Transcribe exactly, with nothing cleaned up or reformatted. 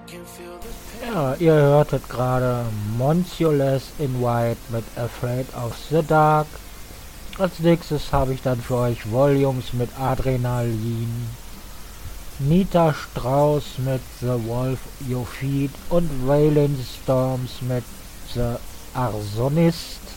Ja, ihr hörtet gerade Monculus in White mit Afraid of the Dark. Als nächstes habe ich dann für euch Volumes mit Adrenalin, Nita Strauss mit The Wolf You Feed und Waylon Storms mit The Arsonist.